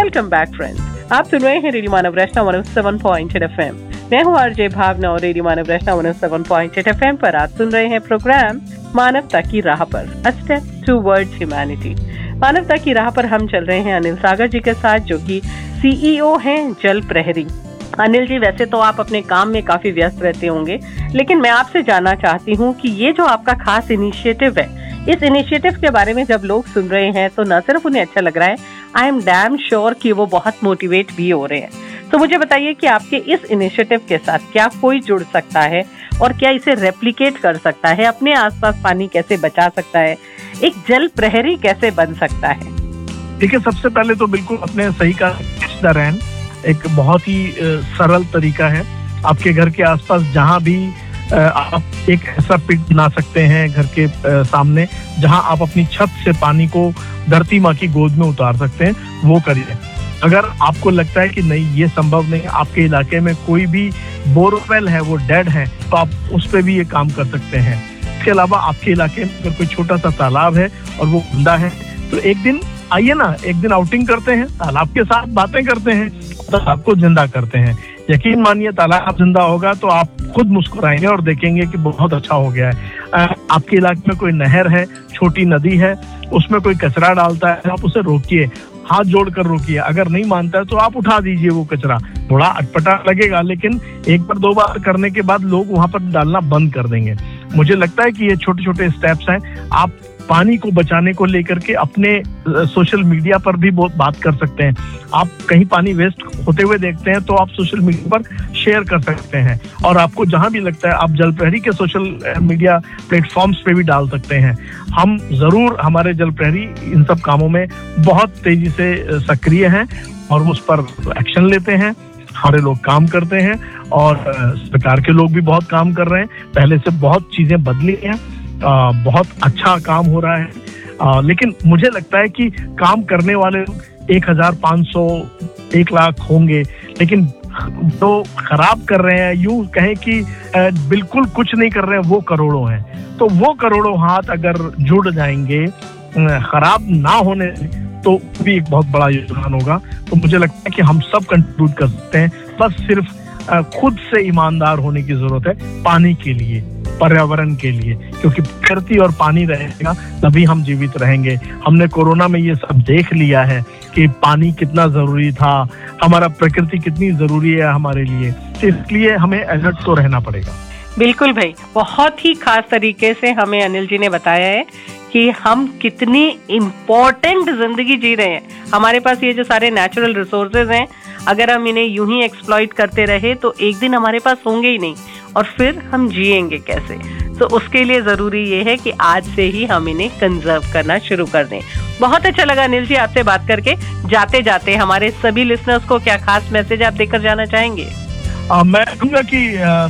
Welcome back friends. आप सुन रहे हैं रेडियो मानव रचना 107.8 FM। मैं हूँ आरजे भावना और रेडियो मानव रचना 107.8 FM पर आप सुन रहे हैं प्रोग्राम मानवता की राह पर, अ स्टेप टुवर्ड्स ह्यूमैनिटी। मानवता की राह पर हम चल रहे हैं अनिल सागर जी के साथ, जो कि CEO हैं जल प्रहरी। अनिल जी, वैसे तो आप अपने काम में काफी व्यस्त रहते होंगे, लेकिन मैं आपसे जानना चाहती हूँ कि ये जो आपका खास इनिशिएटिव है, इस इनिशिएटिव के बारे में जब लोग सुन रहे हैं तो न सिर्फ उन्हें अच्छा लग रहा है, आई एम डैम श्योर कि वो बहुत मोटिवेट भी हो रहे हैं। तो मुझे बताइए कि आपके इस इनिशिएटिव के साथ क्या कोई जुड़ सकता है और क्या इसे रेप्लिकेट कर सकता है, अपने आसपास पानी कैसे बचा सकता है, एक जल प्रहरी कैसे बन सकता है? देखिए, सबसे पहले तो बिल्कुल अपने सही का रैन एक बहुत ही सरल तरीका है। आपके घर के आसपास जहाँ भी आप एक ऐसा पिट बना सकते हैं घर के सामने, जहां आप अपनी छत से पानी को धरती माँ की गोद में उतार सकते हैं, वो करिए। अगर आपको लगता है कि नहीं ये संभव नहीं, आपके इलाके में कोई भी बोरवेल है वो डेड है, तो आप उस पर भी ये काम कर सकते हैं। इसके अलावा आपके इलाके में अगर कोई छोटा सा तालाब है और वो गंदा है, तो एक दिन आइए ना, एक दिन आउटिंग करते हैं, तालाब के साथ बातें करते हैं, तालाब को जिंदा करते हैं। यकीन मानिए, तालाब जिंदा होगा तो आप खुद मुस्कुराएंगे और देखेंगे कि बहुत अच्छा हो गया है। आपके इलाके में कोई नहर है, छोटी नदी है, उसमें कोई कचरा डालता है, आप उसे रोकिए, हाथ जोड़कर रोकिए। अगर नहीं मानता है तो आप उठा दीजिए वो कचरा। थोड़ा अटपटा लगेगा, लेकिन एक बार दो बार करने के बाद लोग वहां पर डालना बंद कर देंगे। मुझे लगता है कि ये छोटे छोटे स्टेप्स हैं। आप पानी को बचाने को लेकर के अपने सोशल मीडिया पर भी बहुत बात कर सकते हैं। आप कहीं पानी वेस्ट होते हुए देखते हैं तो आप सोशल मीडिया पर शेयर कर सकते हैं, और आपको जहां भी लगता है आप जल प्रहरी के सोशल मीडिया प्लेटफॉर्म्स पे भी डाल सकते हैं। हम जरूर, हमारे जल प्रहरी इन सब कामों में बहुत तेजी से सक्रिय हैं और उस पर एक्शन लेते हैं। हमारे लोग काम करते हैं और सरकार के लोग भी बहुत काम कर रहे हैं। पहले से बहुत चीजें बदली हैं, बहुत अच्छा काम हो रहा है। लेकिन मुझे लगता है कि काम करने वाले 1500 1 लाख होंगे, लेकिन जो खराब कर रहे हैं, यूं कहें कि बिल्कुल कुछ नहीं कर रहे हैं, वो करोड़ों हैं। तो वो करोड़ों हाथ अगर जुड़ जाएंगे खराब ना होने, तो भी एक बहुत बड़ा योगदान होगा। तो मुझे लगता है कि हम सब कंट्रीब्यूट कर सकते हैं, बस सिर्फ खुद से ईमानदार होने की जरूरत है पानी के लिए, पर्यावरण के लिए, क्योंकि प्रकृति और पानी रहेगा तभी हम जीवित रहेंगे। हमने कोरोना में ये सब देख लिया है कि पानी कितना जरूरी था, हमारा प्रकृति कितनी जरूरी है हमारे लिए, तो इसलिए हमें अलर्ट तो रहना पड़ेगा। बिल्कुल भाई, बहुत ही खास तरीके से हमें अनिल जी ने बताया है कि हम कितनी इम्पोर्टेंट जिंदगी जी रहे हैं। हमारे पास ये जो सारे नेचुरल रिसोर्सेज हैं, अगर हम इन्हें यूं ही एक्सप्लॉइट करते रहे तो एक दिन हमारे पास होंगे ही नहीं, और फिर हम जिएंगे कैसे? तो उसके लिए जरूरी ये है कि आज से ही हम इन्हें कंजर्व करना शुरू कर दें। बहुत अच्छा लगा अनिल जी आपसे बात करके। जाते जाते हमारे सभी लिसनर्स को क्या खास मैसेज आप देकर जाना चाहेंगे? मैं कहूँगा कि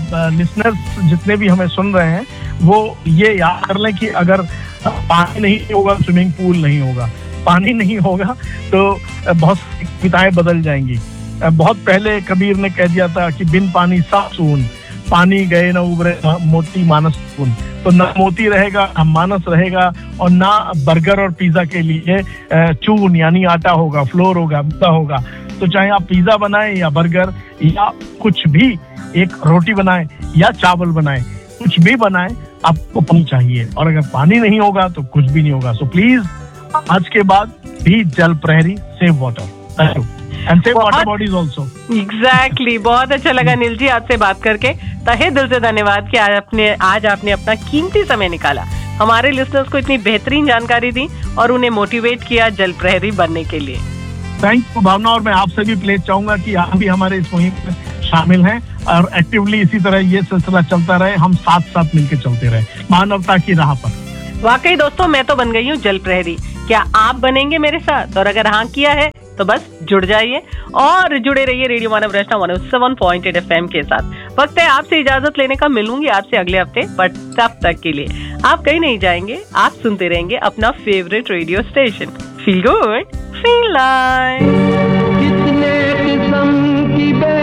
लिसनर्स जितने भी हमें सुन रहे हैं वो ये याद कर लें कि अगर पानी नहीं होगा, स्विमिंग पूल नहीं होगा, पानी नहीं होगा तो बहुत कविताएं बदल जाएंगी। बहुत पहले कबीर ने कह दिया था कि बिन पानी सब सून, पानी गए न उबरे मोती मानस सून। तो ना मोती रहेगा, ना मानस रहेगा, और ना बर्गर और पिज्जा के लिए चून यानी आटा होगा, फ्लोर होगा, मैदा होगा। तो चाहे आप पिज्जा बनाएं या बर्गर या कुछ भी, एक रोटी बनाएं या चावल बनाएं, कुछ भी बनाएं, आपको पानी चाहिए, और अगर पानी नहीं होगा तो कुछ भी नहीं होगा। सो प्लीज आज के बाद भी जल प्रहरी, save water, thank you, and save water bodies also. Exactly, बहुत अच्छा लगा नील जी आपसे बात करके। तहे दिल से धन्यवाद कि आज आपने अपना कीमती समय निकाला, हमारे लिसनर्स को इतनी बेहतरीन जानकारी दी और उन्हें मोटिवेट किया जल प्रहरी बनने के लिए। थैंक यू भावना, और मैं आपसे भी प्लीज चाहूंगा कि आप भी हमारे इस मुहिम में शामिल हैं और एक्टिवली इसी तरह ये सिलसिला चलता रहे, हम साथ साथ मिलकर चलते रहे मानवता की राह पर। वाकई दोस्तों, मैं तो बन गई हूँ जल प्रहरी। क्या आप बनेंगे मेरे साथ? और अगर हाँ किया है तो बस जुड़ जाइए और जुड़े रहिए रेडियो मानव रचना 107.8 FM के साथ। वक्त है आपसे इजाजत लेने का, मिलूंगी आपसे अगले हफ्ते, बट तब तक के लिए आप कहीं नहीं जाएंगे, आप सुनते रहेंगे अपना favourite radio station. Feel good, feel like.